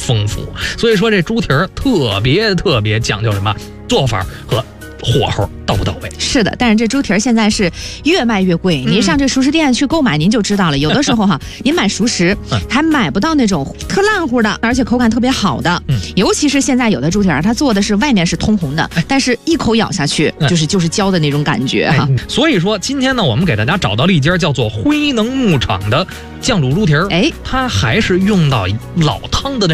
丰富。所以说这猪蹄儿特别讲究什么做法和火候到不到位。 是的，但是这猪蹄儿现在是越卖越贵，您上这熟食店去购买您就知道了。有的时候哈，您买熟食还买不到那种特烂乎的，而且口感特别好的。尤其是现在有的猪蹄儿，它做的是外面是通红的，但是一口咬下去就是焦的那种感觉哈。 所以说今天呢，我们给大家找到了一家叫做辉能牧场的酱卤猪蹄儿，它还是用到老汤的